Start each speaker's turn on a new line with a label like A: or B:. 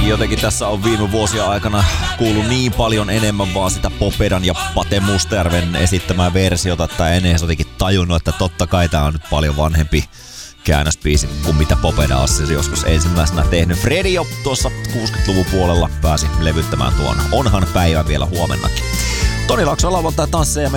A: Jotenkin tässä on viime vuosien aikana kuullut niin paljon enemmän vaan sitä Popedan ja Pate Mustajärven esittämää versiota, että en edes jotenkin tajunnut, että totta kai tää on nyt paljon vanhempi käännösbiisi kuin mitä Popeda on siis joskus ensimmäisenä tehnyt. Fredi jo tuossa 60-luvun puolella pääsi levyttämään tuon Onhan päivä vielä huomennakin. Toni Laakso lauantai tansseja.